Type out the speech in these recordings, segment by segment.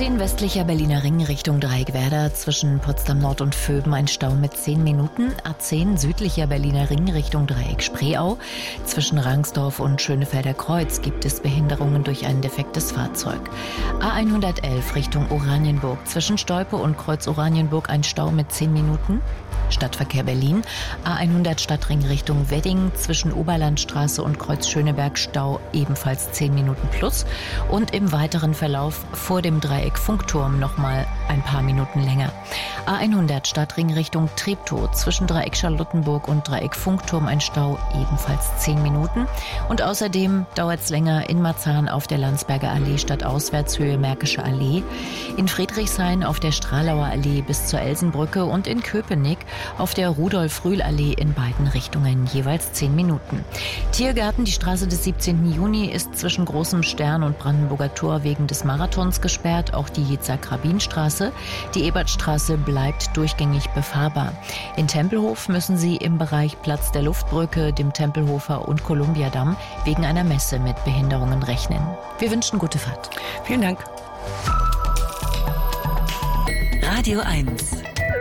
A10 westlicher Berliner Ring Richtung Dreieckwerder, zwischen Potsdam Nord und Vöben ein Stau mit 10 Minuten. A10 südlicher Berliner Ring Richtung Dreieck Spreeau, zwischen Rangsdorf und Schönefelder Kreuz gibt es Behinderungen durch ein defektes Fahrzeug. A111 Richtung Oranienburg, zwischen Stolpe und Kreuz Oranienburg ein Stau mit 10 Minuten. Stadtverkehr Berlin, A100 Stadtring Richtung Wedding, zwischen Oberlandstraße und Kreuz Schöneberg Stau ebenfalls 10 Minuten plus und im weiteren Verlauf vor dem Dreieck Funkturm nochmal ein paar Minuten länger. A100 Stadtring Richtung Treptow, zwischen Dreieck Charlottenburg und Dreieck Funkturm ein Stau ebenfalls 10 Minuten und außerdem dauert es länger in Marzahn auf der Landsberger Allee Stadtauswärtshöhe Märkische Allee, in Friedrichshain auf der Stralauer Allee bis zur Elsenbrücke und in Köpenick auf der Rudolf-Rühl-Allee in beiden Richtungen jeweils 10 Minuten. Tiergarten, die Straße des 17. Juni, ist zwischen Großem Stern und Brandenburger Tor wegen des Marathons gesperrt, auch die Yitzhak-Rabin-Straße. Die Ebertstraße bleibt durchgängig befahrbar. In Tempelhof müssen Sie im Bereich Platz der Luftbrücke, dem Tempelhofer und Kolumbiadamm wegen einer Messe mit Behinderungen rechnen. Wir wünschen gute Fahrt. Vielen Dank. Radio 1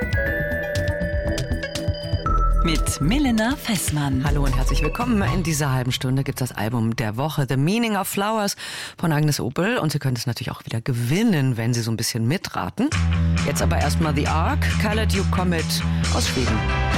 mit Milena Fessmann. Hallo und herzlich willkommen. In dieser halben Stunde gibt es das Album der Woche, The Meaning of Flowers von Agnes Opel. Und Sie können es natürlich auch wieder gewinnen, wenn Sie so ein bisschen mitraten. Jetzt aber erstmal The Ark, Colored You Comet aus Schweden.